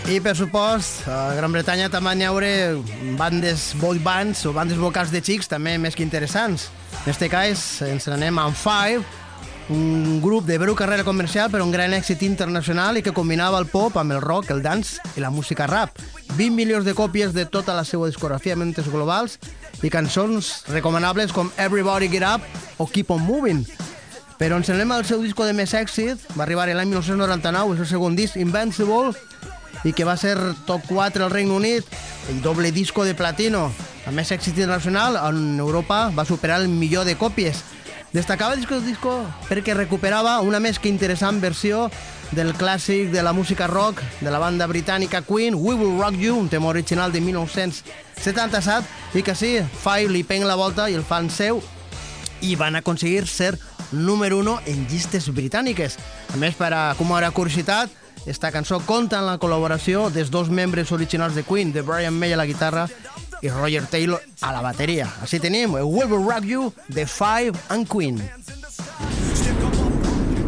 I, per supost, a Gran Bretanya també n'hi haurà bandes boy bands o bandes vocals de xics també més que interessants. En aquest cas ens n'anem amb Five, un grup de breu carrera comercial però un gran èxit internacional i que combinava el pop amb el rock, el dance i la música rap. 20 milions de còpies de tota la seva discografia amb mentes globals i cançons recomanables com Everybody Get Up o Keep On Moving. Però ens anem al seu disco de més èxit, va arribar l'any 1999, és el segon disc, Invincible, i que va ser top 4 al Regne Unit, el doble disco de platino. A més èxit internacional, en Europa va superar el milió de còpies. Destacava el disco perquè recuperava una més que interessant versió del clàssic de la música rock de la banda britànica Queen, We Will Rock You, un tema original de 1977, i que sí, Five li peng la volta i el fan seu, i van aconseguir ser número 1 en llistes britàniques. A més, per a com era curiositat, esta cançó compta amb la col·laboració dels dos membres originals de Queen, de Brian May a la guitarra i Roger Taylor a la bateria. Així tenim We Will Rock You de Five and Queen.